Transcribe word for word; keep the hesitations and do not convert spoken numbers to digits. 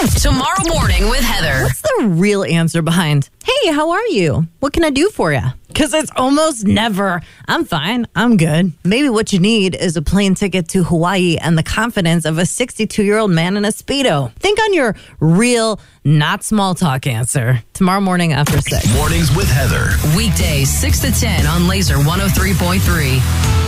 Tomorrow morning with Heather. What's the real answer behind, hey, how are you? What can I do for you? Because it's almost never, I'm fine, I'm good. Maybe what you need is a plane ticket to Hawaii and the confidence of a sixty-two-year-old man in a Speedo. Think on your real, not small talk answer. Tomorrow morning after six. Mornings with Heather. Weekdays six to ten on Laser one oh three point three.